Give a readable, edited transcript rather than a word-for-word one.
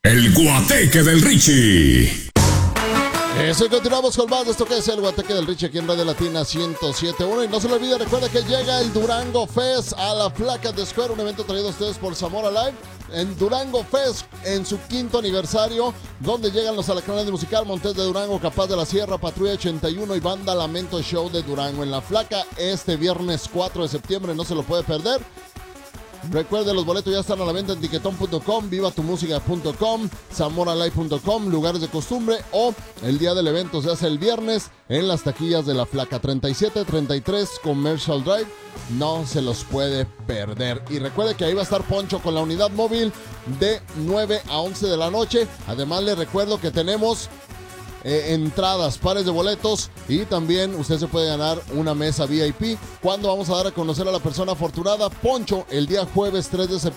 El Guateque del Richie. Eso, y continuamos con más de esto que es el Guateque del Richie aquí en Radio Latina 107.1. Y no se le olvide, recuerda que llega el Durango Fest a la Flaca de Square, un evento traído a ustedes por Zamora Live. En Durango Fest, en su 5º aniversario, donde llegan los alacranes de musical, Montes de Durango, Capaz de la Sierra, Patrulla 81 y Banda Lamento Show de Durango. En la Flaca, este viernes 4 de septiembre, no se lo puede perder. Recuerde, los boletos ya están a la venta en tiquetón.com, vivatumusica.com, zamoralive.com, lugares de costumbre, o el día del evento se hace el viernes en las taquillas de la Flaca. 3733 Commercial Drive, no se los puede perder. Y recuerde que ahí va a estar Poncho con la unidad móvil de 9 a 11 de la noche. Además, le recuerdo que tenemos entradas, pares de boletos, y también usted se puede ganar una mesa VIP cuando vamos a dar a conocer a la persona afortunada. Poncho, el día jueves 3 de septiembre